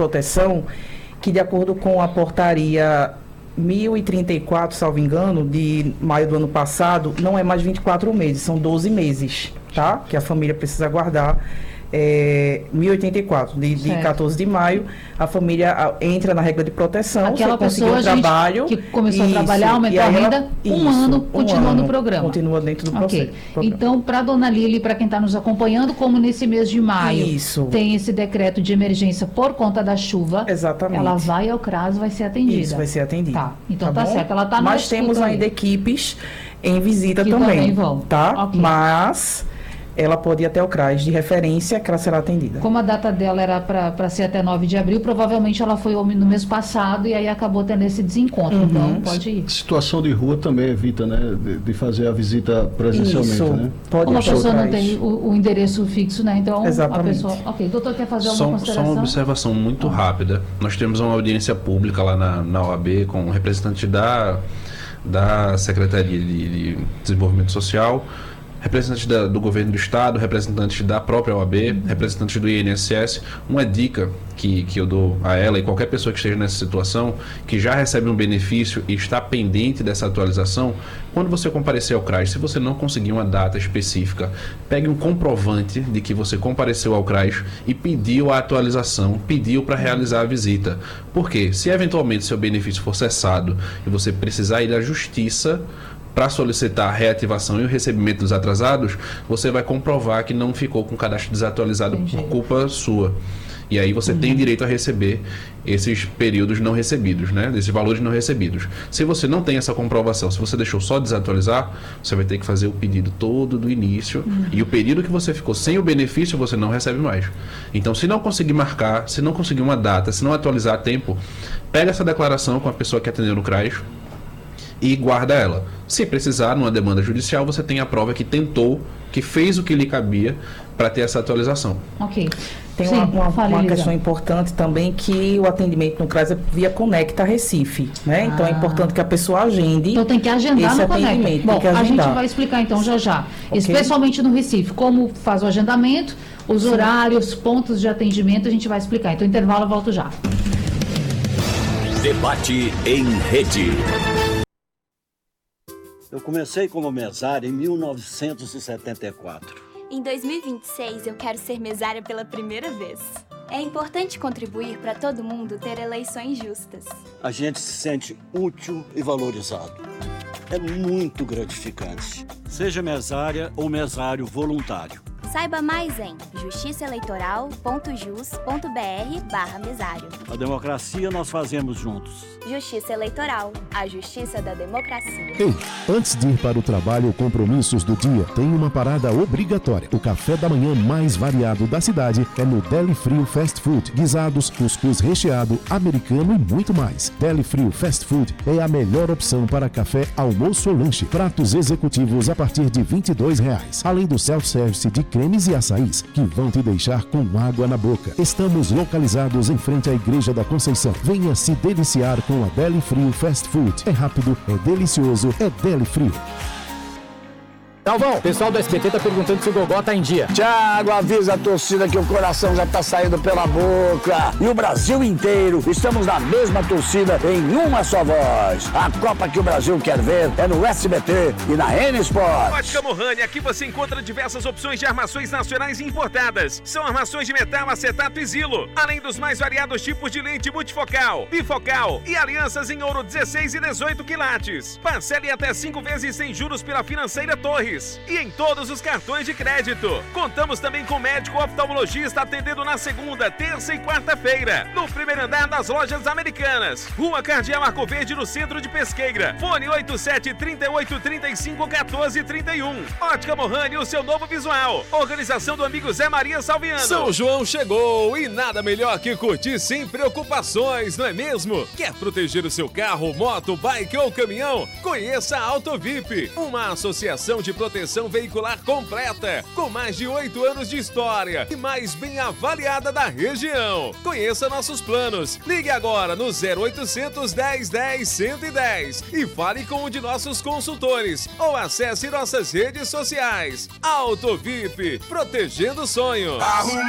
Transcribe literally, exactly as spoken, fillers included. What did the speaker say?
proteção, que de acordo com a portaria mil e trinta e quatro, salvo engano, de maio do ano passado, não é mais vinte e quatro meses, são doze meses, tá? Que a família precisa aguardar. É, mil e oitenta e quatro, de, de quatorze de maio, a família a, entra na regra de proteção. Aquela pessoa um trabalho, que começou isso, a trabalhar, aumentou a renda, ela, um isso, ano, um continua ano, no programa. Continua dentro do okay. processo. Então, para a dona Lili, para quem está nos acompanhando, como nesse mês de maio isso. tem esse decreto de emergência por conta da chuva, exatamente. Ela vai ao CRAS, vai ser atendida. Isso, vai ser atendida. Tá, então tá, tá certo. Ela tá Nós temos ainda equipes em visita que também, também vão. Tá? Okay. Mas ela pode ir até o CRAS de referência, que ela será atendida. Como a data dela era para ser até nove de abril, provavelmente ela foi no mês passado e aí acabou tendo esse desencontro. Uhum. Então, pode ir. Situação de rua também evita, né? De, de fazer a visita presencialmente, Isso. né? Pode Como a pessoa não tem o, o endereço fixo, né? Então, exatamente. a pessoa... Ok, doutor, quer fazer só, alguma consideração? Só uma observação muito ah. rápida. Nós temos uma audiência pública lá na, na O A B com representantes da, da Secretaria de, de Desenvolvimento Social, representantes da, do governo do estado, representantes da própria O A B, uhum. representantes do I N S S. Uma dica que, que eu dou a ela e qualquer pessoa que esteja nessa situação, que já recebe um benefício e está pendente dessa atualização, quando você comparecer ao CRAS, se você não conseguir uma data específica, pegue um comprovante de que você compareceu ao CRAS e pediu a atualização, pediu para realizar a visita. Por quê? Se eventualmente seu benefício for cessado e você precisar ir à justiça para solicitar a reativação e o recebimento dos atrasados, você vai comprovar que não ficou com o cadastro desatualizado Entendi. Por culpa sua. E aí você uhum. tem direito a receber esses períodos não recebidos, né? Esses valores não recebidos. Se você não tem essa comprovação, se você deixou só desatualizar, você vai ter que fazer o pedido todo do início. Uhum. E o período que você ficou sem o benefício, você não recebe mais. Então, se não conseguir marcar, se não conseguir uma data, se não atualizar a tempo, pega essa declaração com a pessoa que atendeu no CRAS e guarda ela. Se precisar, numa demanda judicial, você tem a prova que tentou, que fez o que lhe cabia para ter essa atualização. Ok. Tem Sim, uma, uma, uma questão importante também, que o atendimento no CRAS é via Conecta Recife, né? Ah. Então é importante que a pessoa agende. Então tem que agendar esse no Conecta. Bom, a gente vai explicar então já já, okay. especialmente no Recife, como faz o agendamento, os Sim. horários, pontos de atendimento, a gente vai explicar. Então intervalo, eu volto já. Debate em rede. Eu comecei como mesário em mil novecentos e setenta e quatro. Em dois mil e vinte e seis, eu quero ser mesária pela primeira vez. É importante contribuir para todo mundo ter eleições justas. A gente se sente útil e valorizado. É muito gratificante. Seja mesária ou mesário voluntário. Saiba mais em justiçaeleitoral.jus.br barra mesário. A democracia nós fazemos juntos. Justiça Eleitoral, a justiça da democracia. Ei, antes de ir para o trabalho ou compromissos do dia, tem uma parada obrigatória. O café da manhã mais variado da cidade é no Deli Frio Fast Food. Guisados, cuscuz recheado, americano e muito mais. Deli Frio Fast Food é a melhor opção para café, almoço ou lanche. Pratos executivos a partir de vinte e dois reais. Além do self-service de cremes e açaís, que vão te deixar com água na boca. Estamos localizados em frente à Igreja da Conceição. Venha se deliciar com a Deli Frio Fast Food. É rápido, é delicioso, é Deli Frio. Galvão, o pessoal do S B T tá perguntando se o Gogó tá em dia. Thiago, avisa a torcida que o coração já tá saindo pela boca. E o Brasil inteiro, estamos na mesma torcida em uma só voz. A Copa que o Brasil quer ver é no S B T e na N Sport. Ótica Mohani, aqui você encontra diversas opções de armações nacionais e importadas. São armações de metal, acetato e Zilo, além dos mais variados tipos de lente multifocal, bifocal e alianças em ouro dezesseis e dezoito quilates. Parcele até cinco vezes sem juros pela Financeira Torres e em todos os cartões de crédito. Contamos também com médico oftalmologista atendendo na segunda, terça e quarta-feira, no primeiro andar das Lojas Americanas, Rua Cardeal Arco Verde, no centro de Pesqueira. Fone oito sete, três oito, três cinco, um quatro três um. Ótica Mohani, o seu novo visual. Organização do amigo Zé Maria Salviano. São João chegou e nada melhor que curtir sem preocupações, não é mesmo? Quer proteger o seu carro, moto, bike ou caminhão? Conheça a Auto V I P, uma associação de proteção veicular completa, com mais de oito anos de história e mais bem avaliada da região. Conheça nossos planos. Ligue agora no zero oitocentos, dez, dez, cento e dez e fale com um de nossos consultores ou acesse nossas redes sociais. Auto V I P, protegendo o sonho. Arrumei